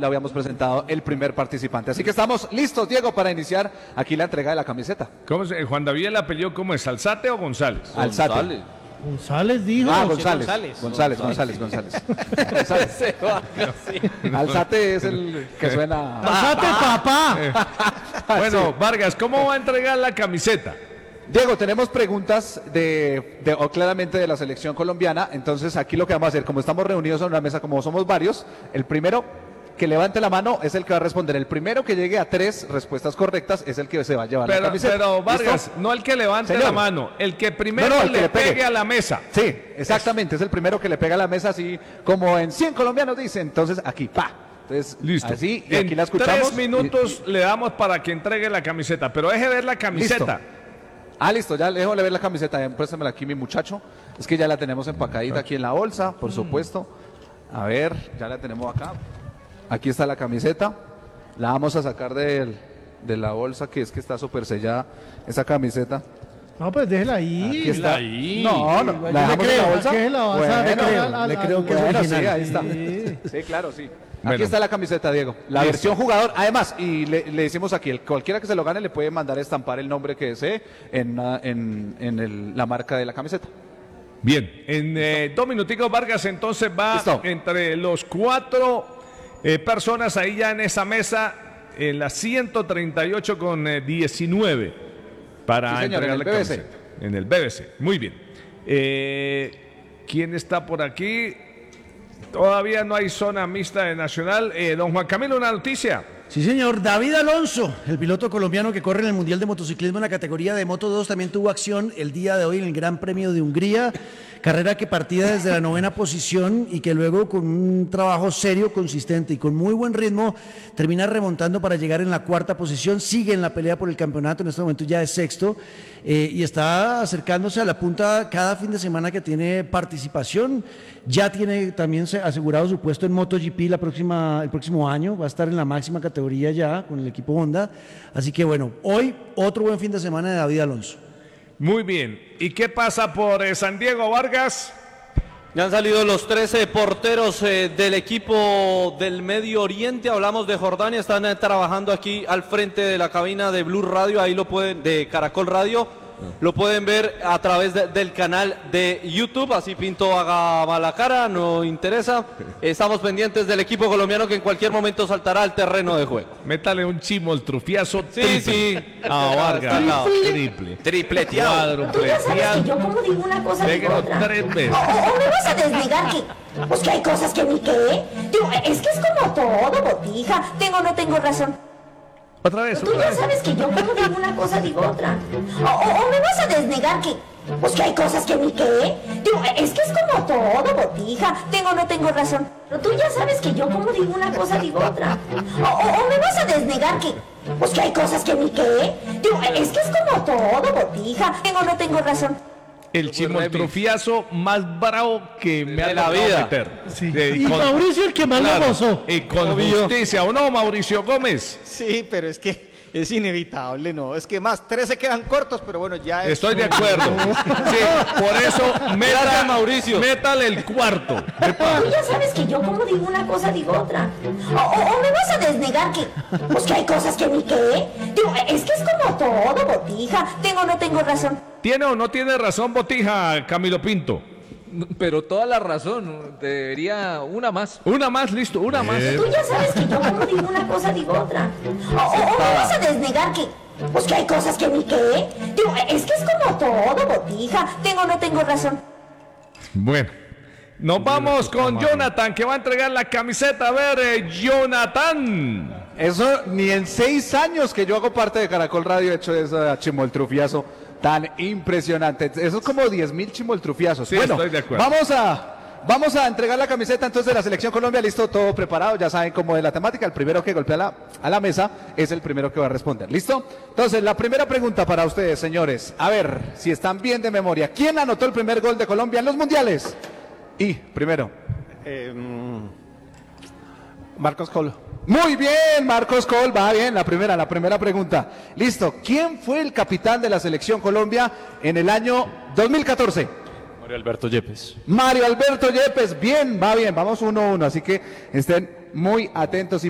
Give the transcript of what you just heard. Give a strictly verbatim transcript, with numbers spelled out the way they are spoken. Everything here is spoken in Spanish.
le habíamos presentado el primer participante. Así que estamos listos, Diego, para iniciar aquí la entrega de la camiseta. ¿Cómo se, Juan David, el apellido cómo es? ¿Alzate o González? Alzate. González. González dijo. Ah, González. González. González, González, González. González. Alzate es el que suena. ¡Alzate, papá! Bueno, Sí. Vargas, ¿cómo va a entregar la camiseta? Diego, tenemos preguntas de, de o claramente de la selección colombiana. Entonces aquí lo que vamos a hacer, como estamos reunidos en una mesa, como somos varios, el primero que levante la mano es el que va a responder. El primero que llegue a tres respuestas correctas es el que se va a llevar la Pero, camiseta. pero Vargas, ¿Listo? no el que levante Señor. la mano, el que primero No, no, el que le, le pegue. pegue a la mesa. Sí, exactamente, es el primero que le pega a la mesa, así como en cien colombianos dicen. Entonces aquí, pa. Entonces, Listo. así, y en aquí la escuchamos. tres minutos le damos para que entregue la camiseta, pero deje ver la camiseta. Ah, listo, ya dejo de ver la camiseta, ya préstamela aquí mi muchacho. Es que ya la tenemos empacadita aquí en la bolsa, por supuesto. A ver, ya la tenemos acá. Aquí está la camiseta. La vamos a sacar del- de la bolsa, que es que está súper sellada esa camiseta. No, pues déjela Aquí ahí. está. ahí. No, no, Yo la le dejamos en la creo, bolsa. ¿a qué la vas a- le Bueno, creo al- al- le creo que al- bueno, sí, original? ahí está. Sí. Sí, claro, sí. Bueno. Aquí está la camiseta, Diego. La Listo. versión jugador. Además, y le, le decimos aquí, el, cualquiera que se lo gane le puede mandar a estampar el nombre que desee en, una- en, en el- la marca de la camiseta. Bien, en eh, dos minuticos Vargas entonces va Listo. entre los cuatro eh, personas ahí ya en esa mesa, en la ciento treinta y ocho con eh, diecinueve para Sí, señor, entregar en la el B B C. camiseta. En el B B C, muy bien. Eh, ¿Quién está por aquí? Todavía no hay zona mixta de Nacional. Eh, don Juan Camilo, una noticia. Sí, señor. David Alonso, el piloto colombiano que corre en el Mundial de Motociclismo en la categoría de Moto dos, también tuvo acción el día de hoy en el Gran Premio de Hungría. Carrera que partía desde la novena posición y que luego con un trabajo serio, consistente y con muy buen ritmo termina remontando para llegar en la cuarta posición. Sigue en la pelea por el campeonato, en este momento ya es sexto eh, y está acercándose a la punta cada fin de semana que tiene participación. Ya tiene también se- asegurado su puesto en MotoGP la próxima, el próximo año. Va a estar en la máxima categoría ya con el equipo Honda. Así que bueno, hoy otro buen fin de semana de David Alonso. Muy bien. ¿Y qué pasa por eh, San Diego, Vargas? Ya han salido los trece porteros eh, del equipo del Medio Oriente. Hablamos de Jordania, están eh, trabajando aquí al frente de la cabina de Blue Radio, ahí lo pueden, de Caracol Radio. Lo pueden ver a través de- del canal de YouTube, así Pinto haga mala cara, no interesa. Estamos pendientes del equipo colombiano que en cualquier momento saltará al terreno de juego. Métale un chimoltrufiazo. Sí, triple. sí. A Vargas. Está Triple. Tripleteado. Tú ya sabes que Cuadrupleteado. yo como digo una cosa digo Péguelo otra. tres veces. O, o- o me vas a desnegar que, pues que hay cosas que ni qué. Digo, es que es como todo, botija. Tengo o no tengo razón. Otra vez, Tú otra ya vez. sabes que yo como digo una cosa digo otra. O, o- o me vas a desnegar que, pues que hay cosas que ni qué. Digo, es que es como todo, botija. Tengo o no tengo razón. Pero tú ya sabes que yo como digo una cosa digo otra. O, o- o me vas a desnegar que, pues que hay cosas que ni qué. Digo, es que es como todo, botija. Tengo o no tengo razón. El chimoltrufiazo más bravo que me De ha la tocado vida. meter. Sí. De- Y con- Mauricio el que más claro, lo gozó. Y con Obvio. justicia, ¿o no, Mauricio Gómez? Sí, pero es que es inevitable, ¿no? Es que más, tres se quedan cortos, pero bueno, ya es... Estoy de acuerdo. Sí, por eso, meta, Gracias, Mauricio. métale el cuarto. Tú ya sabes que yo como digo una cosa digo otra. O, o- o me vas a desnegar que, pues que hay cosas que ni qué. Digo, es que es como todo, botija. Tengo o no tengo razón. ¿Tiene o no tiene razón, Botija, Camilo Pinto? Pero toda la razón, debería una más. Una más, listo, una más. Tú ya sabes que yo como digo una cosa digo otra. O, o- o me vas a desnegar que, pues que hay cosas que ni qué. Digo, es que es como todo, botija. Tengo o no tengo razón. Bueno, nos vamos con Jonathan, que va a entregar la camiseta. A ver, eh, Jonathan. Eso ni en seis años que yo hago parte de Caracol Radio he hecho ese chimoltrufiazo tan impresionante. Eso es como diez mil chimoltrufiazos. Sí, bueno, estoy de acuerdo. vamos a... Vamos a entregar la camiseta entonces de la Selección Colombia, listo, todo preparado, ya saben cómo es la temática, el primero que golpea la, a la mesa es el primero que va a responder, ¿listo? Entonces, la primera pregunta para ustedes, señores, a ver si están bien de memoria, ¿quién anotó el primer gol de Colombia en los mundiales? Y, primero. Eh, Marcos Colo. Muy bien, Marcos Col, va bien, la primera, la primera pregunta. Listo, ¿quién fue el capitán de la Selección Colombia en el año dos mil catorce? Mario Alberto Yepes. Mario Alberto Yepes, bien, va bien, vamos uno a uno, así que estén muy atentos y